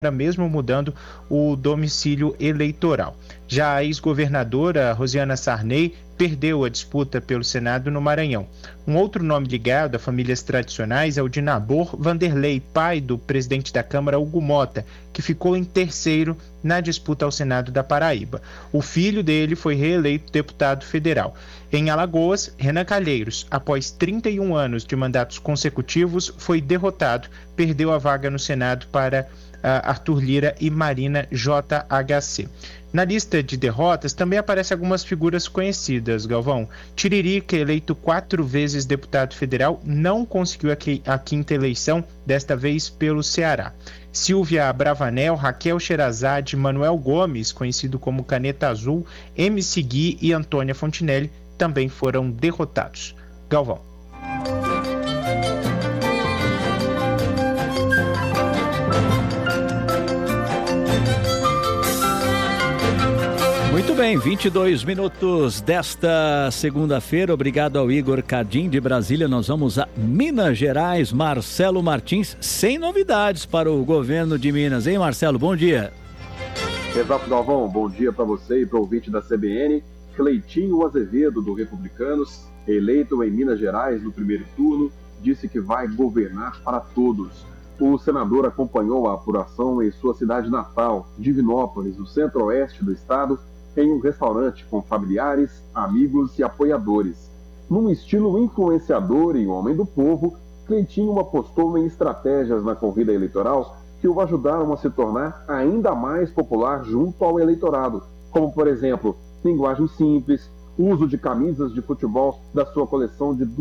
mesmo mudando o domicílio eleitoral. Já a ex-governadora Rosiana Sarney perdeu a disputa pelo Senado no Maranhão. Um outro nome ligado a famílias tradicionais é o de Nabor Vanderlei, pai do presidente da Câmara, Hugo Mota, que ficou em terceiro na disputa ao Senado da Paraíba. O filho dele foi reeleito deputado federal. Em Alagoas, Renan Calheiros, após 31 anos de mandatos consecutivos, foi derrotado, perdeu a vaga no Senado para Arthur Lira e Marina JHC. Na lista de derrotas também aparecem algumas figuras conhecidas, Galvão. Tiririca, eleito 4 vezes deputado federal, não conseguiu a quinta eleição, desta vez pelo Ceará. Silvia Bravanel, Raquel Sherazade, Manuel Gomes, conhecido como Caneta Azul, MC Gui e Antônia Fontinelli também foram derrotados. Galvão. Muito bem, 22 minutos desta segunda-feira. Obrigado ao Igor Cardim de Brasília. Nós vamos a Minas Gerais. Marcelo Martins, sem novidades para o governo de Minas, hein, Marcelo? Bom dia. Exato, Galvão. Bom dia para você e para o ouvinte da CBN. Cleitinho Azevedo, do Republicanos, eleito em Minas Gerais no primeiro turno, disse que vai governar para todos. O senador acompanhou a apuração em sua cidade natal, Divinópolis, no centro-oeste do estado, em um restaurante com familiares, amigos e apoiadores. Num estilo influenciador e homem do povo, Cleitinho apostou em estratégias na corrida eleitoral que o ajudaram a se tornar ainda mais popular junto ao eleitorado, como, por exemplo, linguagem simples, uso de camisas de futebol da sua coleção de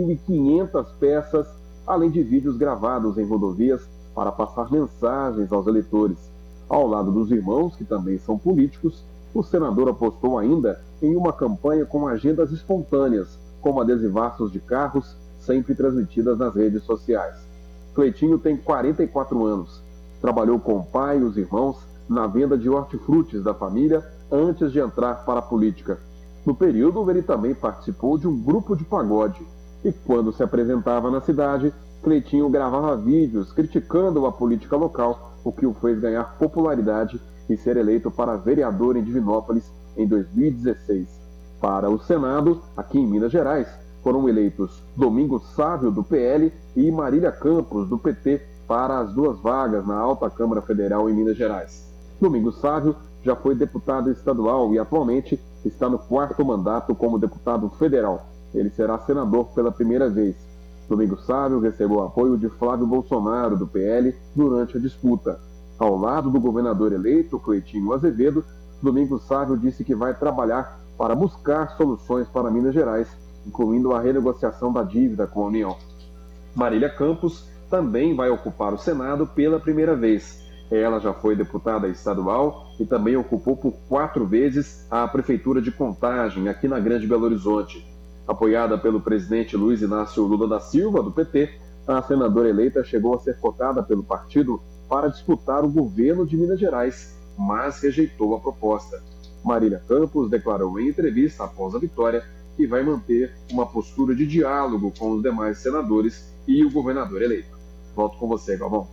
2.500 peças, além de vídeos gravados em rodovias para passar mensagens aos eleitores. Ao lado dos irmãos, que também são políticos, o senador apostou ainda em uma campanha com agendas espontâneas, como adesivaços de carros, sempre transmitidas nas redes sociais. Cleitinho tem 44 anos. Trabalhou com o pai e os irmãos na venda de hortifrutis da família antes de entrar para a política. No período, ele também participou de um grupo de pagode. E quando se apresentava na cidade, Cleitinho gravava vídeos criticando a política local, o que o fez ganhar popularidade e ser eleito para vereador em Divinópolis em 2016. Para o Senado, aqui em Minas Gerais, foram eleitos Domingos Sávio, do PL, e Marília Campos, do PT, para as 2 vagas na Alta Câmara Federal em Minas Gerais. Domingos Sávio já foi deputado estadual e atualmente está no 4º mandato como deputado federal. Ele será senador pela primeira vez. Domingos Sávio recebeu o apoio de Flávio Bolsonaro, do PL, durante a disputa. Ao lado do governador eleito, Cleitinho Azevedo, Domingos Sávio disse que vai trabalhar para buscar soluções para Minas Gerais, incluindo a renegociação da dívida com a União. Marília Campos também vai ocupar o Senado pela primeira vez. Ela já foi deputada estadual e também ocupou por 4 vezes a Prefeitura de Contagem, aqui na Grande Belo Horizonte. Apoiada pelo presidente Luiz Inácio Lula da Silva, do PT, a senadora eleita chegou a ser cotada pelo partido para disputar o governo de Minas Gerais, mas rejeitou a proposta. Marília Campos declarou em entrevista após a vitória que vai manter uma postura de diálogo com os demais senadores e o governador eleito. Volto com você, Galvão.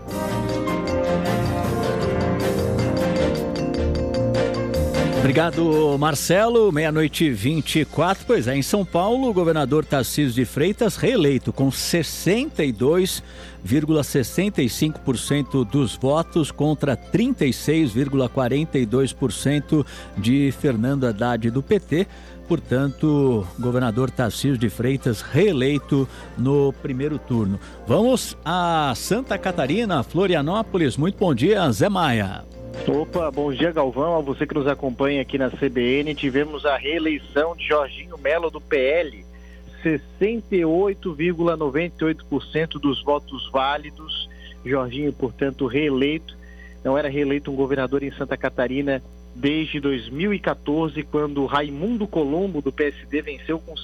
Obrigado, Marcelo. 00:24. Pois é, em São Paulo, o governador Tarcísio de Freitas, reeleito com 62,65% dos votos contra 36,42% de Fernando Haddad, do PT. Portanto, governador Tarcísio de Freitas reeleito no primeiro turno. Vamos a Santa Catarina, Florianópolis. Muito bom dia, Zé Maia. Opa, bom dia, Galvão, a você que nos acompanha aqui na CBN. Tivemos a reeleição de Jorginho Melo, do PL, 68,98% dos votos válidos. Jorginho, portanto, reeleito. Não era reeleito um governador em Santa Catarina desde 2014, quando Raimundo Colombo, do PSD, venceu com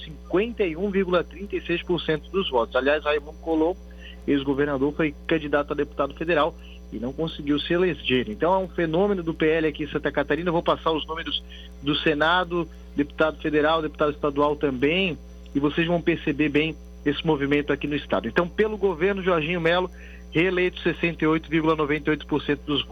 51,36% dos votos. Aliás, Raimundo Colombo, ex-governador, foi candidato a deputado federal e não conseguiu se eleger. Então é um fenômeno do PL aqui em Santa Catarina. Eu vou passar os números do Senado, deputado federal, deputado estadual também, e vocês vão perceber bem esse movimento aqui no estado. Então, pelo governo Jorginho Melo, reeleito 68,98% dos votos.